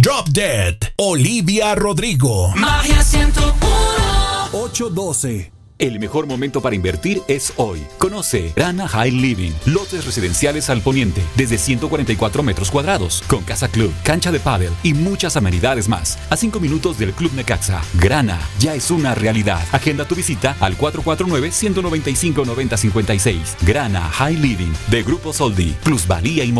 Drop Dead, Olivia Rodrigo. Magia 101. 812. El mejor momento para invertir es hoy. Conoce Grana High Living, lotes residenciales al poniente, desde 144 metros cuadrados, con casa club, cancha de pádel y muchas amenidades más. A 5 minutos del Club Necaxa. Grana ya es una realidad. Agenda tu visita al 449-195-9056. Grana High Living, de Grupo Soldi, Plusvalía Inmobiliaria.